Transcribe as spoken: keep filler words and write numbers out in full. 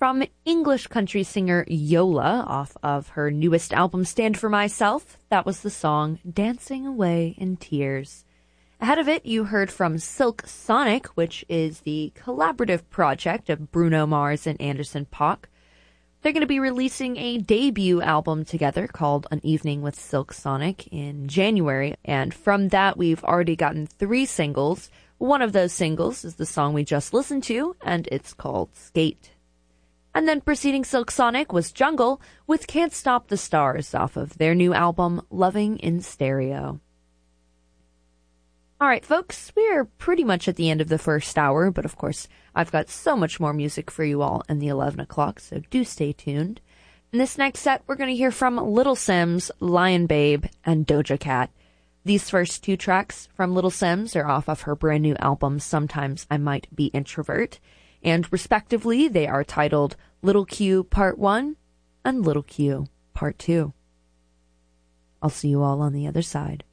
From English country singer Yola, off of her newest album Stand For Myself, that was the song Dancing Away in Tears. Ahead of it, you heard from Silk Sonic, which is the collaborative project of Bruno Mars and Anderson .Paak. They're going to be releasing a debut album together called An Evening with Silk Sonic in January, and from that we've already gotten three singles. One of those singles is the song we just listened to, and it's called Skate. And then preceding Silk Sonic was Jungle with Can't Stop the Stars off of their new album Loving in Stereo. All right, folks, we're pretty much at the end of the first hour, but of course, I've got so much more music for you all in the eleven o'clock, so do stay tuned. In this next set, we're going to hear from Little Simz, Lion Babe, and Doja Cat. These first two tracks from Little Simz are off of her brand new album, Sometimes I Might Be Introvert, and respectively, they are titled Little Q Part one and Little Q Part two. I'll see you all on the other side.